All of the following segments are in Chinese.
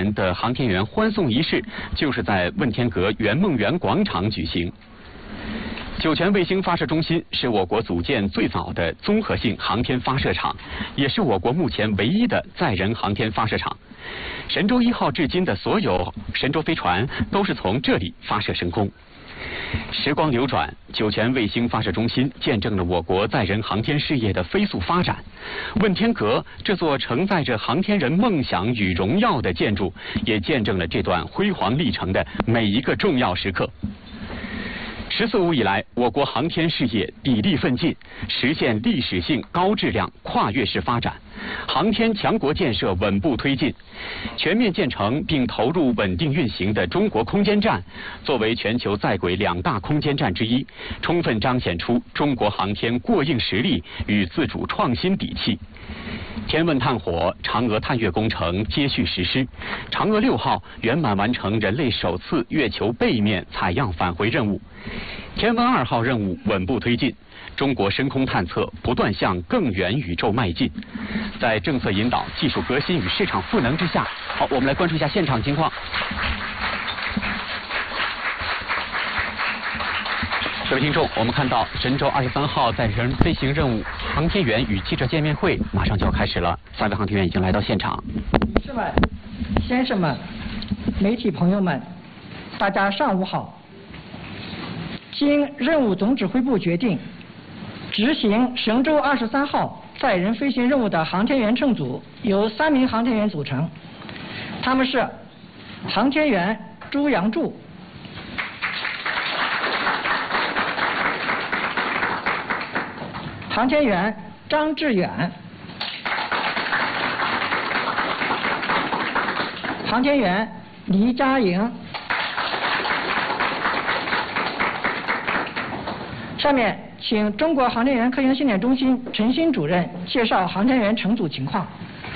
年的航天员欢送仪式就是在问天阁圆梦园广场举行。酒泉卫星发射中心是我国组建最早的综合性航天发射场，也是我国目前唯一的载人航天发射场。神舟1号至今的所有神舟飞船都是从这里发射升空。时光流转，酒泉卫星发射中心见证了我国载人航天事业的飞速发展。问天阁这座承载着航天人梦想与荣耀的建筑，也见证了这段辉煌历程的每一个重要时刻。14五以来，我国航天事业砥砺奋进，实现历史性高质量跨越式发展，航天强国建设稳步推进。全面建成并投入稳定运行的中国空间站，作为全球在轨2大空间站之一，充分彰显出中国航天过硬实力与自主创新底气。天问探火、嫦娥探月工程接续实施，嫦娥6号圆满完成人类首次月球背面采样返回任务，天问2号任务稳步推进，中国深空探测不断向更远宇宙迈进。在政策引导、技术革新与市场赋能之下，好，我们来关注一下现场情况。各位听众，我们看到神舟23号载人飞行任务航天员与记者见面会马上就要开始了，3位航天员已经来到现场。 女士们、先生们、媒体朋友们，大家上午好。经任务总指挥部决定，执行神舟23号载人飞行任务的航天员乘组由3名航天员组成，他们是航天员朱杨柱、航天员张志远、航天员黎佳莹。下面请中国航天员科研训练中心陈新主任介绍航天员乘组情况。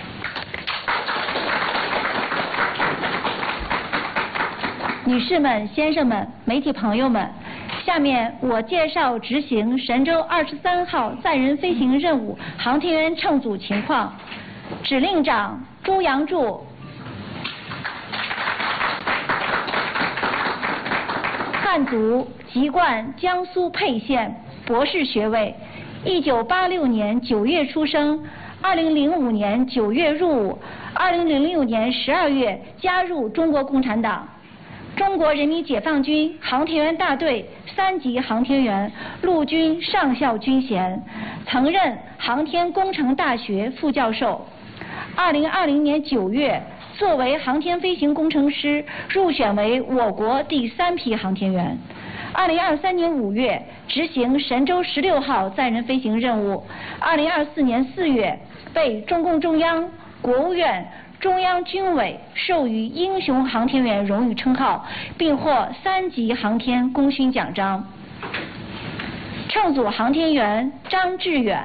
女士们、先生们、媒体朋友们，下面我介绍执行神舟23号载人飞行任务航天员乘组情况。指令长朱杨柱，汉族籍贯江苏沛县，博士学位，1986年9月出生，2005年9月入伍，2006年12月加入中国共产党。中国人民解放军航天员大队3级航天员，陆军上校军衔，曾任航天工程大学副教授。2020年9月，作为航天飞行工程师入选为我国第3批航天员。2023年5月执行神舟16号载人飞行任务，2024年4月被中共中央、国务院、中央军委授予英雄航天员荣誉称号，并获3级航天功勋奖章。乘组航天员张志远，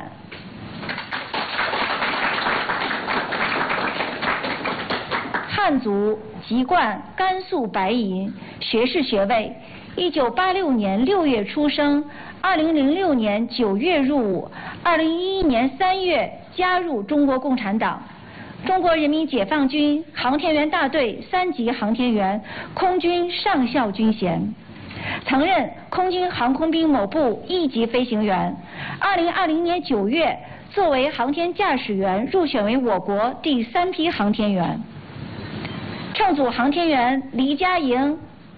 汉族籍贯甘肃白银，学士学位，1986年6月出生，2006年9月入伍，2011年3月加入中国共产党。中国人民解放军航天员大队3级航天员，空军上校军衔，曾任空军航空兵某部1级飞行员。2020年9月，作为航天驾驶员入选为我国第3批航天员。乘组航天员黎佳莹，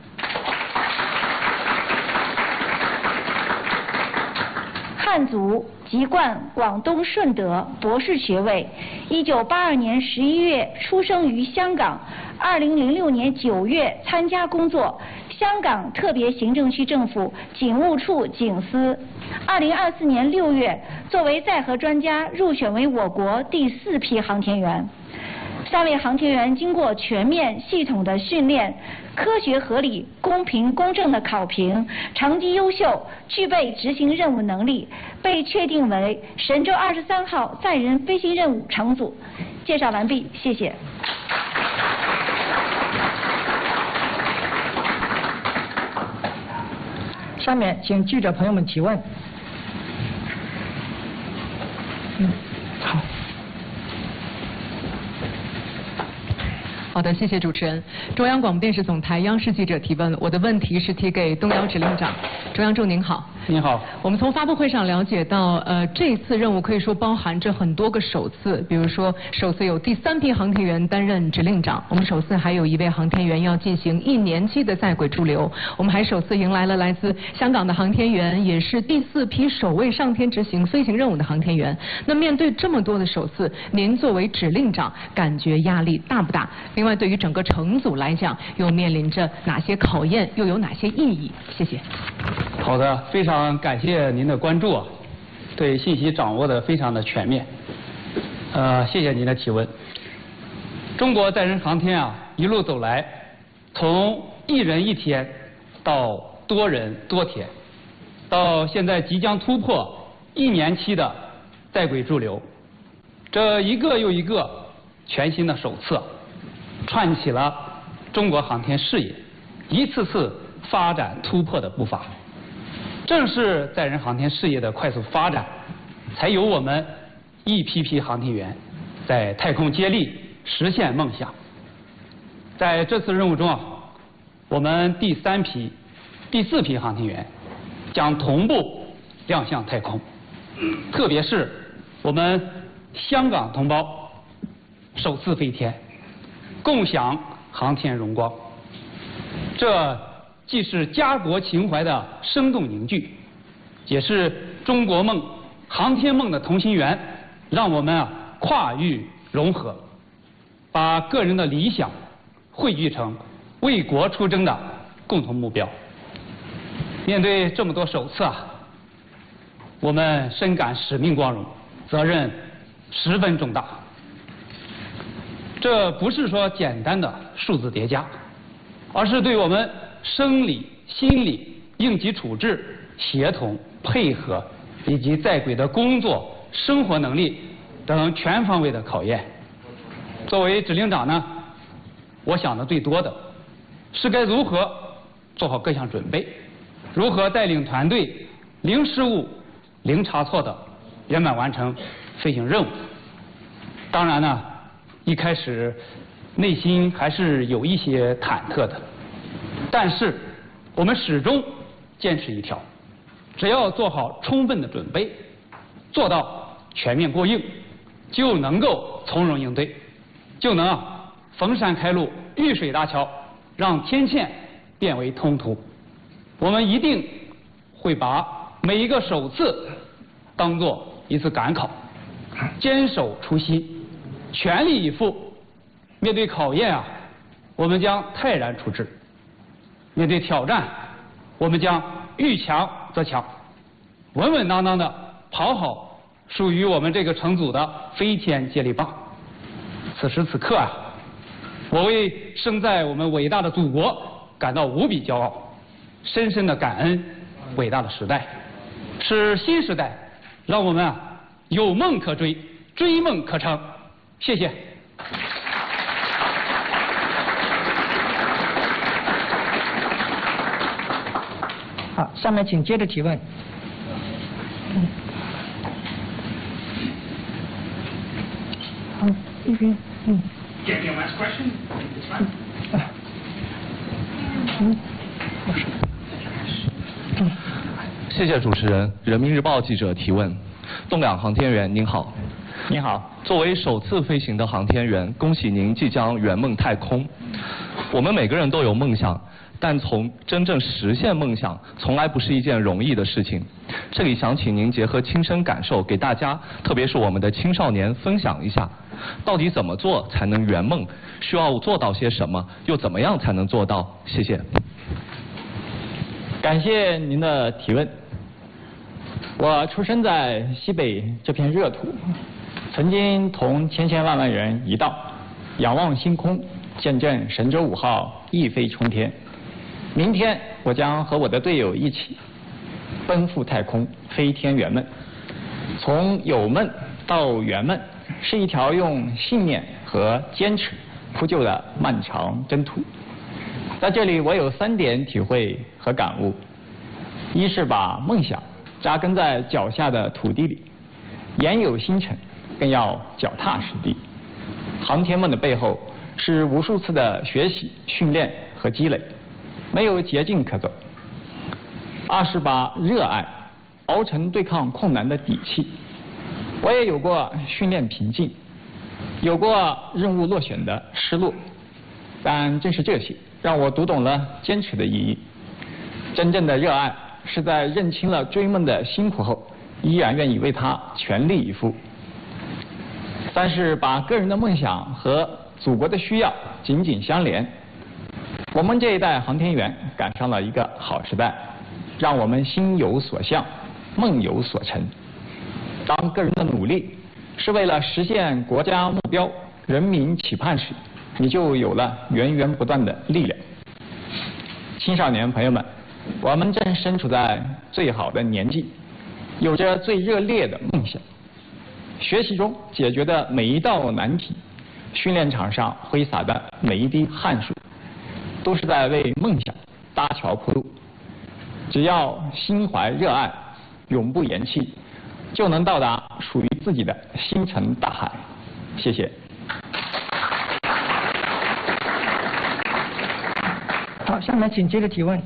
汉族籍贯广东顺德，博士学位，1982年11月出生于香港，2006年9月参加工作，香港特别行政区政府警务处警司。2024年6月，作为载荷专家入选为我国第4批航天员。3位航天员经过全面系统的训练，科学合理、公平公正的考评，成绩优秀，具备执行任务能力，被确定为神舟23号载人飞行任务乘组。介绍完毕，谢谢。 下面请记者朋友们提问。好。好的，谢谢主持人。中央广播电视总台央视记者提问，我的问题是提给东遥指令长。中央处您好。 您好。 我们从发布会上了解到，这次任务可以说包含着很多个首次，比如说首次有第3批航天员担任指令长，我们首次还有1位航天员要进行1年期的在轨驻留，我们还首次迎来了来自香港的航天员，也是第4批首位上天执行飞行任务的航天员。那面对这么多的首次，您作为指令长，感觉压力大不大？另外，对于整个乘组来讲，又面临着哪些考验，又有哪些意义？谢谢。 好的，非常感谢您的关注啊，对信息掌握的非常的全面。谢谢您的提问。中国载人航天啊，一路走来，从1人1天到多人多天，到现在即将突破1年期的在轨驻留，这一个又一个全新的首次，串起了中国航天事业一次次发展突破的步伐。正是载人航天事业的快速发展，才有我们一批批航天员在太空接力实现梦想。在这次任务中啊，我们第3批、第4批航天员将同步亮相太空，特别是我们香港同胞首次飞天，共享航天荣光。这既是家国情怀的生动凝聚，也是中国梦、航天梦的同心圆，让我们跨域融合，把个人的理想汇聚成为国出征的共同目标。面对这么多首次啊，我们深感使命光荣，责任十分重大。这不是说简单的数字叠加，而是对我们生理、心理、应急处置、协同、配合以及在轨的工作、生活能力等全方位的考验。作为指令长呢，我想的最多的是该如何做好各项准备，如何带领团队零失误、零差错的圆满完成飞行任务。当然呢，一开始内心还是有一些忐忑的，但是我们始终坚持一条，只要做好充分的准备，做到全面过硬，就能够从容应对，就能逢山开路，遇水搭桥，让天堑变为通途。我们一定会把每一个首次当作一次赶考，坚守初心，全力以赴。面对考验我们将泰然处之；面对挑战，我们将遇强则强，稳稳当当的跑好属于我们这个乘组的飞天接力棒。此时此刻我为生在我们伟大的祖国感到无比骄傲，深深的感恩伟大的时代，是新时代让我们有梦可追，追梦可成。谢谢。 好，下面请接着提问。好，一边 Get your last question. It's fine. 谢谢主持人。人民日报记者提问：栋梁航天员您好。 您好。 作为首次飞行的航天员，恭喜您即将圆梦太空。我们每个人都有梦想，但从真正实现梦想，从来不是一件容易的事情。这里想请您结合亲身感受，给大家，特别是我们的青少年分享一下，到底怎么做才能圆梦？需要做到些什么？又怎么样才能做到？谢谢。 感谢您的提问。我出生在西北这片热土，曾经同千千万万人一道，仰望星空，见证神舟5号一飞冲天。明天我将和我的队友一起奔赴太空，飞天圆梦。从有梦到圆梦，是一条用信念和坚持铺就的漫长征途。在这里，我有3点体会和感悟：一是把梦想扎根在脚下的土地里，言有星辰，更要脚踏实地。航天梦的背后是无数次的学习、训练和积累，没有捷径可走。二是把热爱熬成对抗困难的底气。我也有过训练瓶颈，有过任务落选的失落，但正是这些让我读懂了坚持的意义。真正的热爱是在认清了追梦的辛苦后，依然愿意为它全力以赴。三是把个人的梦想和祖国的需要紧紧相连。我们这一代航天员赶上了一个好时代，让我们心有所向，梦有所成。当个人的努力是为了实现国家目标、人民期盼时，你就有了源源不断的力量。青少年朋友们，我们正身处在最好的年纪，有着最热烈的梦想。学习中解决的每一道难题，训练场上挥洒的每一滴汗水，都是在为梦想搭桥铺路。只要心怀热爱，永不言弃，就能到达属于自己的星辰大海。谢谢。 好，下面请接着提问。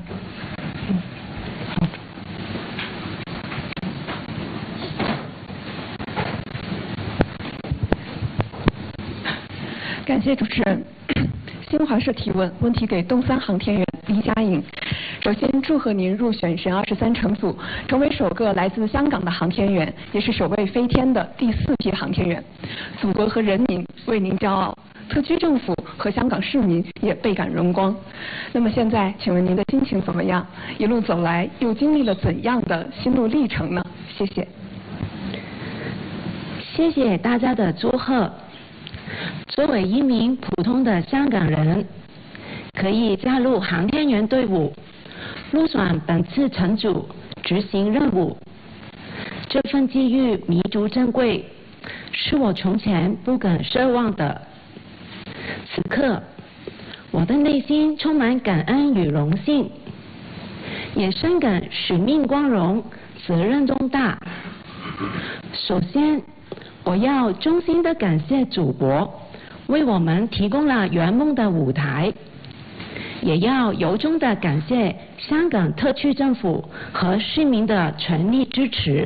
感谢主持人。新华社提问，问题给东三航天员李佳颖。首先祝贺您入选神23乘组，成为首个来自香港的航天员，也是首位飞天的第4批航天员。祖国和人民为您骄傲，特区政府和香港市民也倍感荣光。那么现在，请问您的心情怎么样？一路走来，又经历了怎样的心路历程呢？谢谢。 谢谢大家的祝贺。作为一名普通的香港人，可以加入航天员队伍，入选本次乘组执行任务，这份机遇弥足珍贵，是我从前不敢奢望的。此刻，我的内心充满感恩与荣幸，也深感使命光荣，责任重大。首先，我要衷心的感谢祖国为我们提供了圆梦的舞台，也要由衷的感谢香港特区政府和市民的全力支持。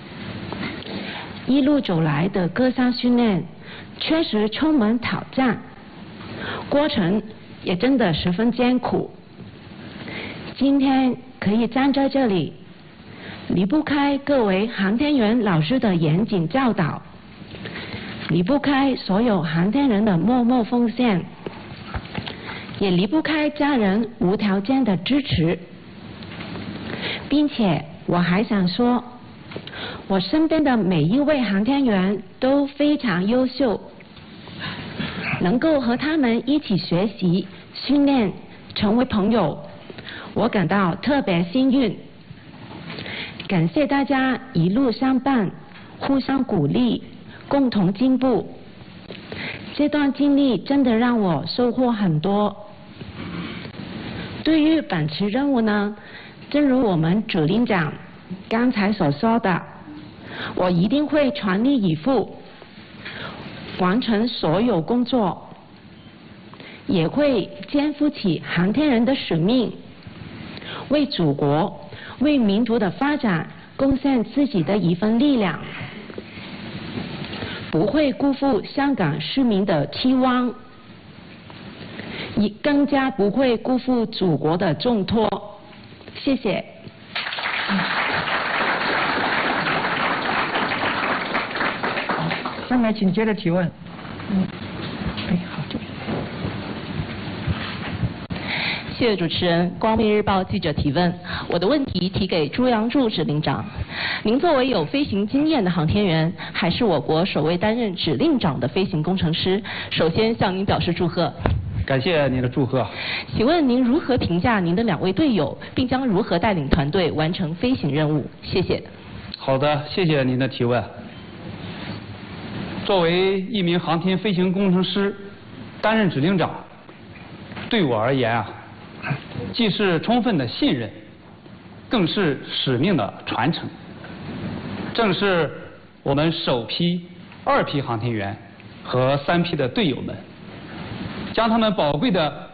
一路走来的各项训练确实充满挑战，过程也真的十分艰苦。今天可以站在这里，离不开各位航天员老师的严谨教导，离不开所有航天人的默默奉献，也离不开家人无条件的支持。并且我还想说，我身边的每一位航天员都非常优秀，能够和他们一起学习、训练、成为朋友，我感到特别幸运。感谢大家一路相伴，互相鼓励，共同进步。这段经历真的让我收获很多。对于本次任务呢，正如我们指令长刚才所说的，我一定会全力以赴，完成所有工作，也会肩负起航天人的使命，为祖国、为民族的发展贡献自己的一份力量，不会辜负香港市民的期望，也更加不会辜负祖国的重托。谢谢。 下面请接着提问。好，这边。 谢谢主持人。光明日报记者提问，我的问题提给朱杨柱指令长。您作为有飞行经验的航天员，还是我国首位担任指令长的飞行工程师，首先向您表示祝贺。 感谢您的祝贺。 请问您如何评价您的2位队友，并将如何带领团队完成飞行任务？谢谢。 好的，谢谢您的提问。作为一名航天飞行工程师，担任指令长，对我而言啊，既是充分的信任，更是使命的传承。正是我们首批、2批航天员和3批的队友们， 将他们宝贵的